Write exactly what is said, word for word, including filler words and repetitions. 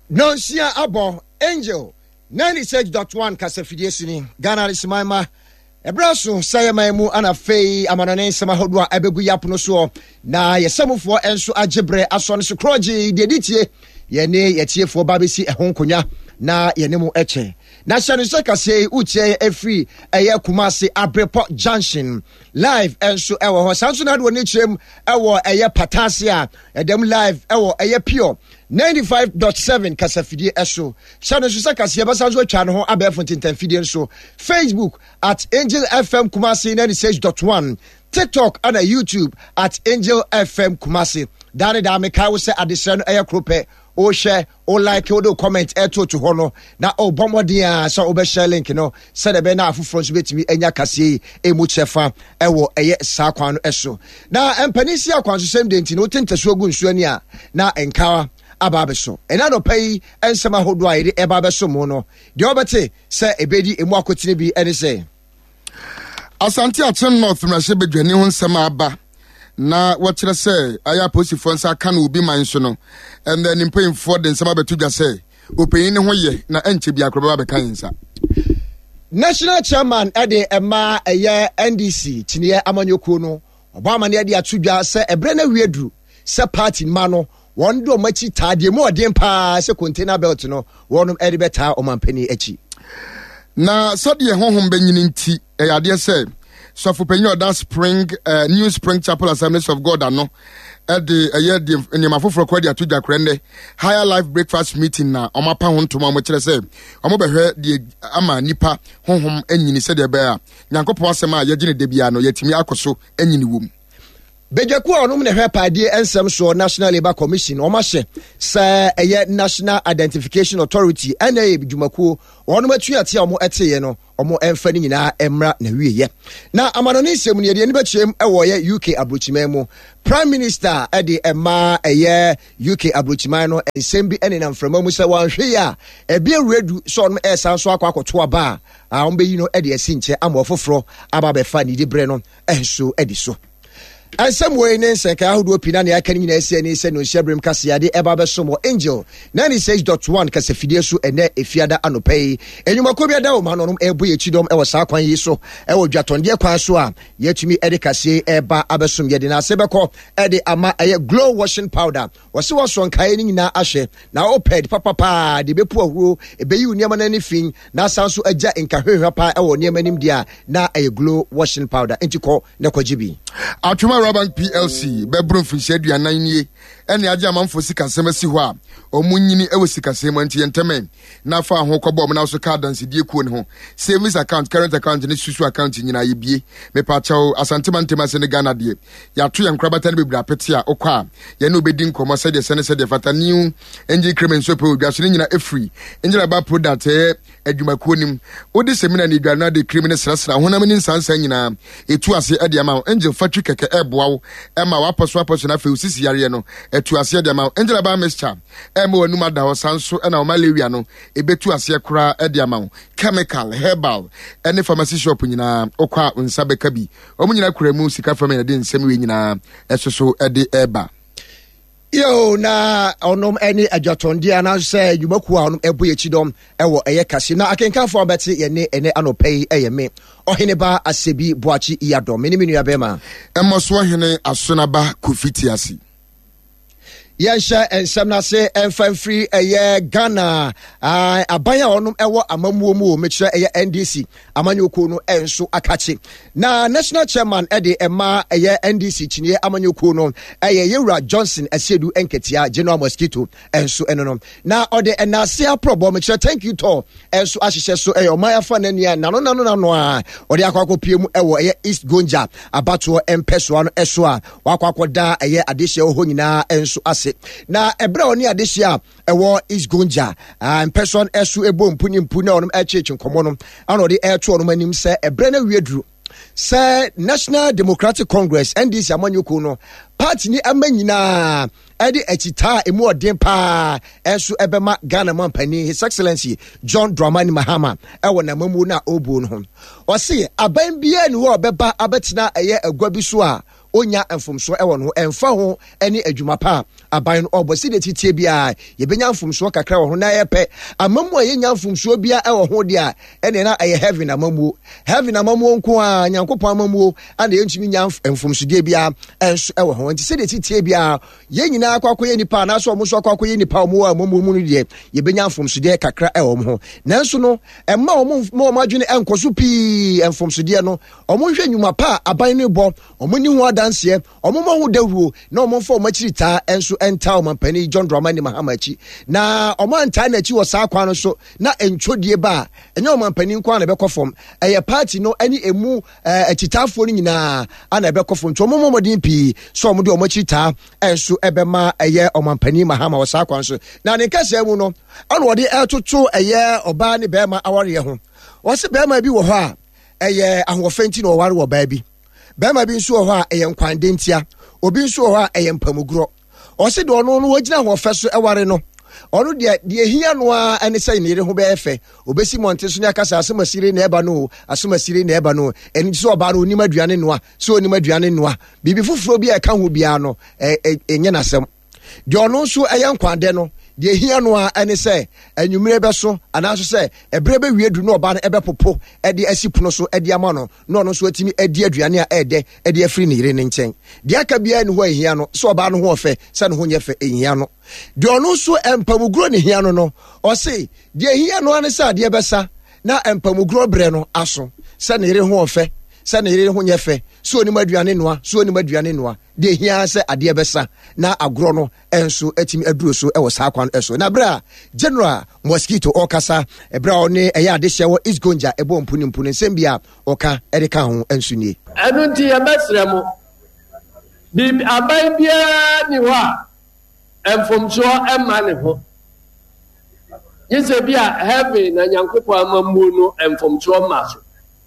Nonsia abo Angel ninety-six point one kasafidie sini Ghana Simaima Ebraso sayamaimu anafei amanane nsema hodwa ebegu yapono so na yesamufo enso agebre aso ne so kroji de ditie ye ne yetiefo babesi ehonkonya na ye ne mu eche na hyane so kase uche efri eye Kumasi Abrepo Junction live enso ewo ho sanso na do ne chirem ewo eye Patase a edem live ewo eye pure ninety-five point seven kasafidie eso hyane so kase yebasanso atwa no ho abefo tintanfidie so Facebook at Angel F M Kumasi ninety-six point one, TikTok and YouTube at Angel F M Kumasi. Dani da me kai wo se adesra no eye krope o share o like o do comment eto to hono na o bomodin so o be share link no se de be na afufro so betimi enya kase e mu chefa ewo eye sa kwan no eso na empanisi akwan so sem de nti no tenteso ogu nsu ani a na enkawa aba beso ena no pay ensema hodo a ide eba beso mu no de obete se ebedi emu akotine bi ene se Asante Achen North mrahye bedwani ho nsema aba na wachire se aya posifo nsa aka na obi man so no and then impayimfo de nsema betu dwa se opeyin ne ho ye na enche bi akroba be kan nsa National Chairman ade ema eye N D C tiniye amanyoko no obama ne ade atudwa se ebre na wiedru se party ma no won do machi tade mu odin pa se container belt no wonum ede beta o mampani achi na sodie honhom benyini nti eyade se so for penyo that spring uh, New Spring Chapel Assemblies of God ano e de eye de nyama foforo kwadi atudwa krende higher life breakfast meeting na omapa ho ntoma mo kire se omo behwe de ama nipa honhom anyini se de be a nyankopon asema yegine de bia no yetimi akoso anyini wom Bejaku onum ne hwe paadie ensem so National Labour Commission o ma hye sa eye National Identification Authority N A bijumaku onum atuate omo eteye no omo emfa ni nyina emra na wieye na amanoni nsem ne de ni bechem ewo ye U K abrochima mu Prime Minister ede ema eye U K abrochima no ensem bi ene na mframa mu se wanhwe ya ebi awredu so onum esan so akwa akoto aba a ombe yi no ede esinche ama ofoforo aba be fa ni de bre no enso edi so Ansem way ne nsenka ahodo pina ne aka nyina ese ne ese no hyebrem kase ade eba be somo Angel ninety-six point one kase fidie so ene efiada anopai enyuma ko bia da o ma no ebo ye chidom e wo sa kwan yi so e wo dwatonde kwan so a yetumi ede kase eba abesom ye de na sebeko ede ama eye glow washing powder wo se wo so nkae ni nyina ahye na o ped papa pa de bepu ahuro ebe yi uniam na ni fin na sanso agya nkahwehwa pa e wo niam anim dia na eye glow washing powder entiko ne kwajibi Atuma Rabank P L C bebrum finshedi ananye ene aje amanfo sika semasi ho a omunyini ewe sika semanti yentemen na fa ho kobom na so ka dance die ku ne ho savings account current account ne susu account nyina yebie me pa chaw asanteman temase ne Ghana de ya to yankrabata ne bebra pete a okwa ye ne obedi nkomo se de sene se de fata new enji cremen so pe odwa so ne nyina efree enjira ba product e adwumakuo nim odi semina ne dwana de cremen srasra honam ne nsansa nyina etu ase ade ama Angel factory keke eboawo ema waposo waposo na fe usisi yare no etu ase de ama Angela ba mixture ema wanu mada ho sanso na o malaria no ebetu ase kra de ama chemical herbal ene pharmacy shop nyina okwa nsabeka bi omu nyina kura mu sika fam de nsem we nyina esoso de eba Yo na onom eni ajatonde ana se yumaku onom ebo yechidom ewo eye kase na akenkanfo abete ye ne ene anopei eye me ohene ba asebi boachi iyadom meni menu abema emoso ohene asonaba kofitiasi Yansha and Samna say and fan free a year Ghana. I abaya onum ewa amamuomu make sure a N D C amanyoko no enso akachi. Na National Chairman Eddie Emma a year N D C chinye amanyoko no a Yura Johnson Asiedu Enketia General Mosquito enso enonom. Na ode enasia problem make sure thank you to enso ashishe so e omaya fanania nano nano nano ode akwako piemu ewo e East Gonja abato empeso ano eso a wakwako da e adehye ho nyina enso ase na ebra oni adehia ewo is gonja and person esu ebo mpuni mpuni onum echeche nkomo no ano de eto onum anim se ebra na wiedru se National Democratic Congress N D C amanyoko no party ni amanyina edi echita emu odin pa enso ebema Ghana mampani His Excellency John Dramani Mahama ewo na mamu na obu no o se aban bia ni wo obeba abetina eye agwa bi so a onya mfomso ewo no emfa ho ene adwuma pa aban no obosi de titie bia yebenya mfomso kakra wo ho na yepe amamu a yenya mfomso bia ewo ho de a ene na aye heaven amamu heaven amamu nko a nyankopon amamu ana yentumi nya mfomso de bia enso ewo ho nti se de titie bia yenyina akwakoye nipa na so omo so akwakoye nipa omo amamu mu no de yebenya mfomso de kakra ewo ho nanso no emma omo mo adwene enkoso pi mfomso de no omo hwe nyuma pa aban no bo omo ni ho adanse omo mo ho dawuo na omo mfa omo chirita enso enta omo pani John Dramani Mahama achi na omo anta na achi wo sa kwa no so na entwodie ba enye omo pani nko na bekofom eye party no ani emu achitafo no nyina ana bekofom to omo modin pi so omo de omo chirita enso ebema eye omo pani Mahama wo sa kwa so na ne kase mu no ana wo de etoto eye oba ne bema aware ho wo se bema bi wo ho a eye ahofenti no ware wo ba bi bema bi nso wo ho a eye nkwandentia obi nso wo ho a eye mpamugro o se de ono no wagina ho feso eware no ono de de hia no a ene sai ne re ho be efe obesi monte so ne akasa asemasire na eba no asemasire na eba no eni so oba no onima aduane no a so onima aduane no a bibi fufuro bi e ka ho bia no enye nasem de ono nso eye nkwande no de hia no a ene se anwumire be so anaso se ebre be wiedu no oba no ebe popo e de asipuno so e de ama no no no so atimi e de aduane a e de e de afiri ne yire ne nchen de aka bia ne ho ahia no so oba no ho ofe se ne ho nyefe ehia no de ono so empamugro ne hia no no o se de hia no ane sa de besa na empamugro bre no aso se ne yire ho ofe se ne yire ho nyefe so oni maduane noa so oni maduane noa de hia se ade besa na agro no enso atimi aduro so e wo sa kwan eso na bra General Mosquito okasa e bra oni e ya de hyewo is gonja e bo mpuni mpuni sembia oka e de ka ho enso nie enu nti ya mesre mo bi aban bia ni wa enfomso emma ne ho yese bia heaven na nyankopon amamu no enfomso ma so